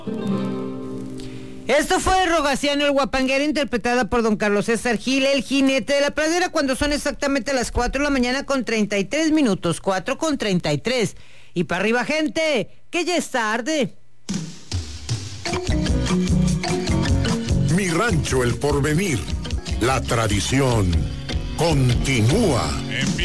Esto fue Rogaciano el Guapanguero, interpretada por don Carlos César Gil, el jinete de la pradera, cuando son exactamente las 4 de la mañana con 33 minutos, 4 con 33. Y para arriba, gente, que ya es tarde. Mi Rancho El Porvenir, la tradición continúa.